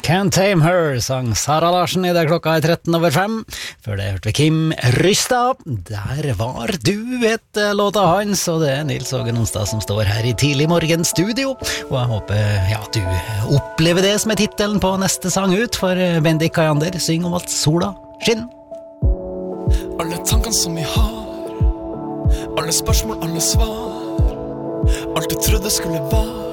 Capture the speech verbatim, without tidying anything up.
Can't Tame Her, sang Sara Larsen I det klokka er tretten over fem. Før det hørte vi Kim Rystad. Der var du et låt av hans, og det er Nils Ågen Onsdag som står her I tidlig morgenstudio. Og jeg håper ja, du opplever det som er titelen på neste sang ut, for Bendik Kajander synger om at sola skinner. Alle tankene som vi har, alle spørsmål, alle svar, alt du trodde skulle være